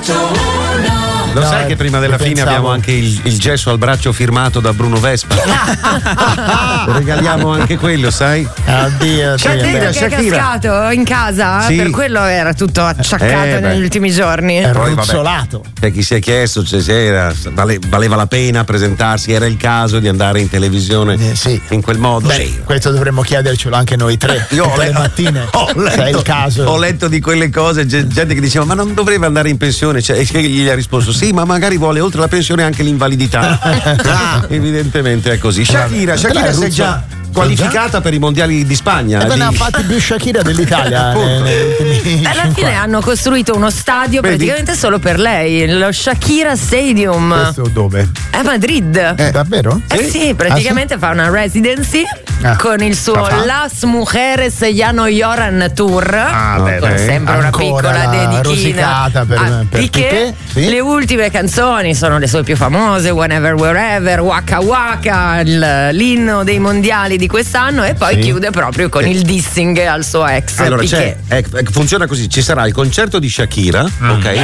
Lo sai che prima della fine abbiamo anche il gesso al braccio firmato da Bruno Vespa? Regaliamo anche quello, sai? Oddio, Shakira è cascato in casa? Sì. Per quello era tutto acciaccato negli ultimi giorni. È ruzzolato. Chi si è chiesto valeva la pena presentarsi, era il caso di andare in televisione in quel modo. Beh, questo dovremmo chiedercelo anche noi tre. Io tutte le mattine. Se è il caso. Ho letto di quelle cose, gente che diceva ma non dovrebbe andare in pensione, e gli ha risposto sì, ma magari vuole oltre la pensione anche l'invalidità. Evidentemente è così. Shakira si è già qualificata per i mondiali di Spagna. Ne ha fatti più Shakira dell'Italia. Alla fine hanno costruito uno stadio praticamente solo per lei, lo Shakira Stadium. Questo dove? A Madrid. Davvero? Sì, praticamente fa una residency con il suo Las Mujeres Ya No Lloran Tour. Con sempre una piccola dedichina per Piqué. Sì. Le ultime canzoni sono le sue più famose, Whenever Wherever, Waka Waka, l'inno dei mondiali di quest'anno, e poi chiude proprio con il dissing al suo ex. Allora Piqué. funziona così: ci sarà il concerto di Shakira, ok?